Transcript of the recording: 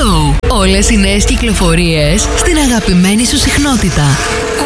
Show. Όλες οι νέες κυκλοφορίες στην αγαπημένη σου συχνότητα.